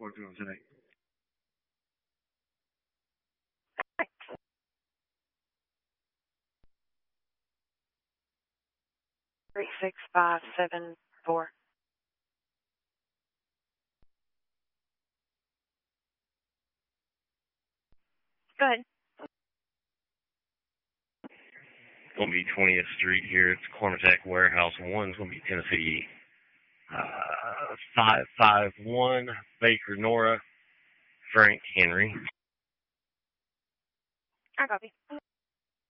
What do you want to say? 36574. Go ahead. It's going to be 20th Street here. It's Cornertech Warehouse 1. It's going to be Tennessee 551, Baker Nora, Frank Henry. I copy.